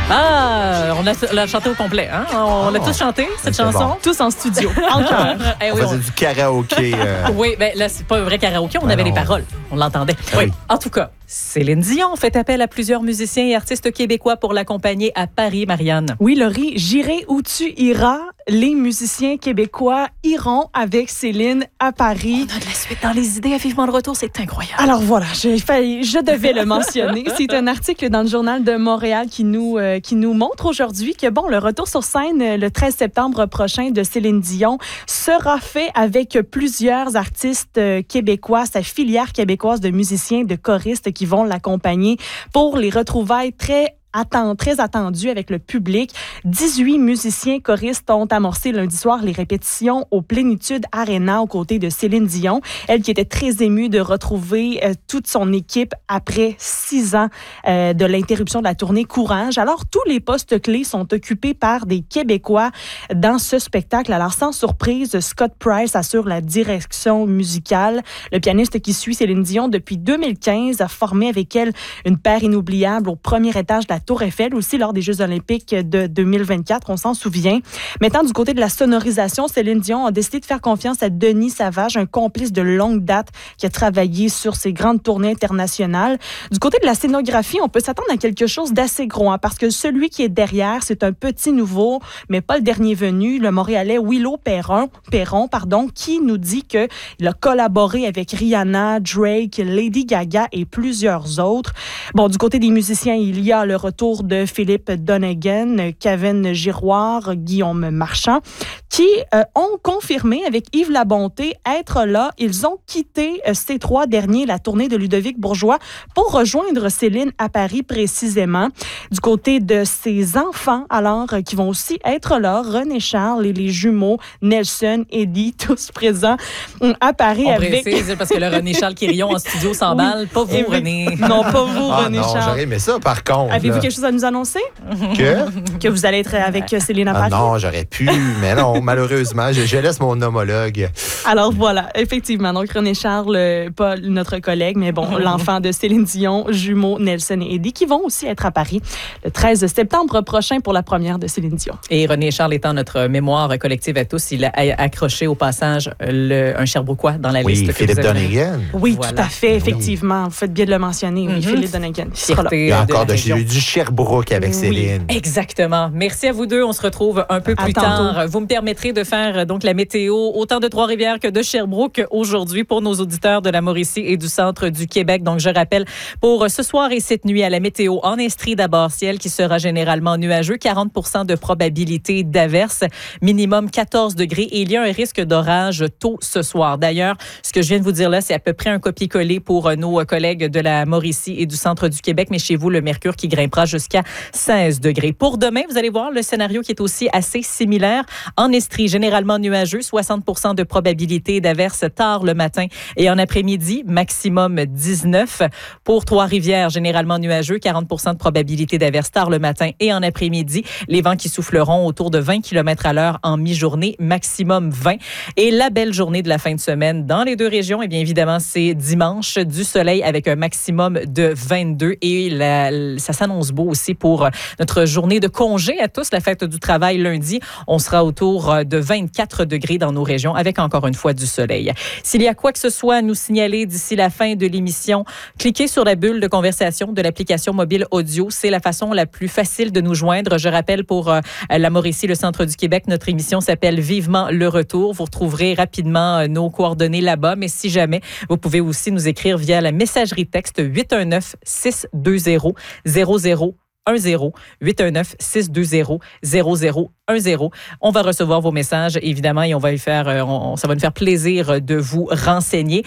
Ah, on l'a chanté au complet. Hein? On l'a tous chanté, cette chanson. Bon. Tous en studio, en chœur. On faisait du karaoké. Oui, ben là, c'est pas un vrai karaoké, on avait les paroles. On l'entendait. Oui. En tout cas, Céline Dion fait appel à plusieurs musiciens et artistes québécois pour l'accompagner à Paris, Marianne. Oui, Laurie, j'irai où tu iras. Les musiciens québécois iront avec Céline à Paris. On a de la suite dans les idées à Vivement le Retour, c'est incroyable. Alors voilà, je devais le mentionner. C'est un article dans le Journal de Montréal qui nous montre aujourd'hui que le retour sur scène le 13 septembre prochain de Céline Dion sera fait avec plusieurs artistes québécois, sa filière québécoise de musiciens, de choristes qui vont l'accompagner pour les retrouvailles très attendu avec le public. 18 musiciens choristes ont amorcé lundi soir les répétitions au Plénitude Arena aux côtés de Céline Dion. Elle qui était très émue de retrouver toute son équipe après 6 ans de l'interruption de la tournée Courage. Alors, tous les postes clés sont occupés par des Québécois dans ce spectacle. Alors, sans surprise, Scott Price assure la direction musicale. Le pianiste qui suit Céline Dion depuis 2015 a formé avec elle une paire inoubliable au premier étage de la Tour Eiffel, aussi lors des Jeux olympiques de 2024, on s'en souvient. Maintenant, du côté de la sonorisation, Céline Dion a décidé de faire confiance à Denis Savage, un complice de longue date qui a travaillé sur ses grandes tournées internationales. Du côté de la scénographie, on peut s'attendre à quelque chose d'assez gros, parce que celui qui est derrière, c'est un petit nouveau, mais pas le dernier venu, le Montréalais Willow Perron, qui nous dit qu'il a collaboré avec Rihanna, Drake, Lady Gaga et plusieurs autres. Bon, du côté des musiciens, il y a le retour de Philippe Donegan, Kevin Giroir, Guillaume Marchand, qui ont confirmé avec Yves Labonté être là. Ils ont quitté ces 3 derniers la tournée de Ludovic Bourgeois pour rejoindre Céline à Paris précisément. Du côté de ses enfants, alors, qui vont aussi être là, René Charles et les jumeaux Nelson, Eddie, tous présents à Paris. On précise, parce que le René Charles Quirillon en studio s'emballe. Pas vous, René. Non, pas vous, René non, Charles. J'aurais aimé ça, par contre. Avez-vous quelque chose à nous annoncer? Que vous allez être avec Céline à Paris? Non, j'aurais pu, mais non, malheureusement, je laisse mon homologue. Alors voilà, effectivement. Donc René Charles, pas notre collègue, mais l'enfant de Céline Dion, jumeaux Nelson et Eddie, qui vont aussi être à Paris le 13 septembre prochain pour la première de Céline Dion. Et René Charles étant notre mémoire collective à tous, il a accroché au passage un Sherbrookeois dans la liste. Oui, Philippe Donegan. Oui, voilà. Tout à fait, effectivement. Vous faites bien de le mentionner. Oui, Philippe Donegan. Il y a encore du Sherbrooke avec Céline. Exactement. Merci à vous deux. On se retrouve un peu plus tard. Vous me permettrez de faire donc la météo autant de Trois-Rivières que de Sherbrooke aujourd'hui pour nos auditeurs de la Mauricie et du centre du Québec. Donc, je rappelle, pour ce soir et cette nuit à la météo, en Estrie d'abord, ciel qui sera généralement nuageux, 40% de probabilité d'averse, minimum 14 degrés et il y a un risque d'orage tôt ce soir. D'ailleurs, ce que je viens de vous dire là, c'est à peu près un copier-coller pour nos collègues de la Mauricie et du centre du Québec, mais chez vous, le mercure qui grimpera jusqu'à 16 degrés. Pour demain, vous allez voir le scénario qui est aussi assez similaire. En Estrie, généralement nuageux, 60% de probabilité d'averse tard le matin et en après-midi, maximum 19. Pour Trois-Rivières, généralement nuageux, 40% de probabilité d'averse tard le matin et en après-midi. Les vents qui souffleront autour de 20 km à l'heure en mi-journée, maximum 20. Et la belle journée de la fin de semaine dans les deux régions, eh bien évidemment, c'est dimanche, du soleil avec un maximum de 22 et ça s'annonce beau aussi pour notre journée de congé à tous, la fête du travail lundi. On sera autour de 24 degrés dans nos régions avec encore une fois du soleil. S'il y a quoi que ce soit à nous signaler d'ici la fin de l'émission, cliquez sur la bulle de conversation de l'application mobile audio. C'est la façon la plus facile de nous joindre. Je rappelle pour la Mauricie, le centre du Québec, notre émission s'appelle Vivement le Retour. Vous retrouverez rapidement nos coordonnées là-bas, mais si jamais, vous pouvez aussi nous écrire via la messagerie texte 819-620-0010. 819-620-0010. On va recevoir vos messages, évidemment, et on va ça va nous faire plaisir de vous renseigner.